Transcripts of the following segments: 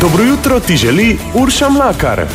Dobro jutro ti želi Urša Mlakar.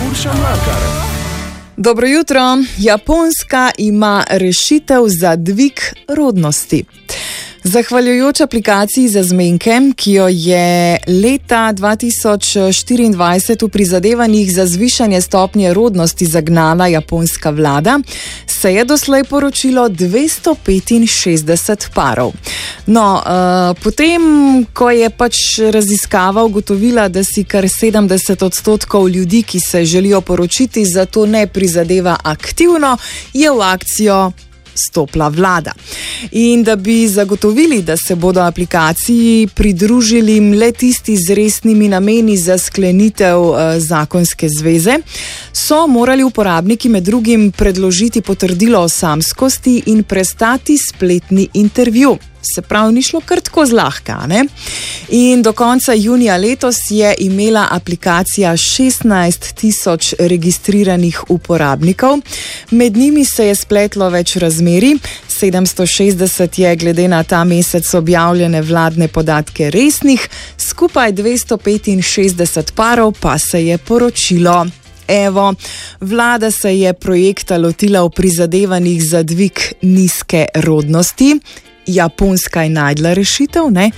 Dobro jutro. Japonska ima rešitev za dvig rodnosti. Zahvaljujoč aplikaciji za zmenke, ki jo je leta 2024 v prizadevanjih za zvišanje stopnje rodnosti zagnala japonska vlada, se je doslej poročilo 265 parov. No, potem, ko je raziskava ugotovila, da si kar 70% ljudi, ki se želijo poročiti, zato ne prizadeva aktivno, je v akcijo stopila vlada. In da bi zagotovili, da se bodo aplikaciji pridružili le tisti z resnimi nameni za sklenitev zakonske zveze, so morali uporabniki med drugim predložiti potrdilo o samskosti in prestati spletni intervju. Se pravi, ni šlo kar tako zlahka, ne? In do konca junija letos je imela aplikacija 16.000 registriranih uporabnikov. Med njimi se je spletlo več razmerij, 760 je glede na ta mesec objavljene vladne podatke resnih, skupaj 265 parov pa se je poročilo. Evo, vlada se je projekta lotila v prizadevanjih za dvig nizke rodnosti. Japonska je najdla rešitev, ne?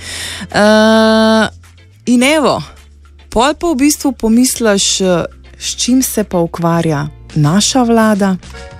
In evo, pol pa v bistvu pomisliš, s čim se pa ukvarja naša vlada?